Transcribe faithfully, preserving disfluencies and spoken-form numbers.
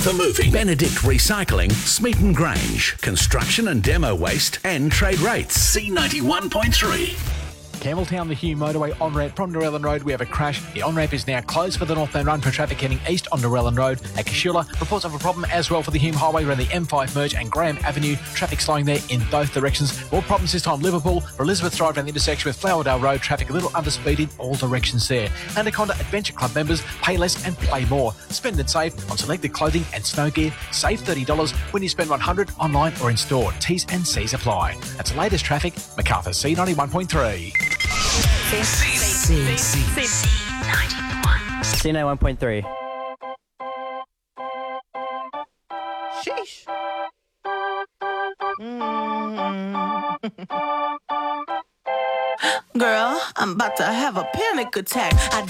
for moving. Benedict Recycling, Smeaton Grange. Construction and demo waste and trade rates. C ninety-one point three. Campbelltown, the Hume Motorway on-ramp from Narellan Road, we have a crash. The on-ramp is now closed for the northbound run for traffic heading east on Narellan Road. At Kashula, reports of a problem as well for the Hume Highway around the M five merge and Graham Avenue. Traffic slowing there in both directions. More problems this time Liverpool. For Elizabeth Drive around the intersection with Flowerdale Road, traffic a little under speed in all directions there. Anaconda Adventure Club members, pay less and play more. Spend and save on selected clothing and snow gear. Save thirty dollars when you spend one hundred dollars online or in store. T's and C's apply. That's the latest traffic. Macarthur, C ninety-one point three. C C C C ninety-one. C ninety-one point three. Sheesh. Mm. Girl, I'm about to have a panic attack. I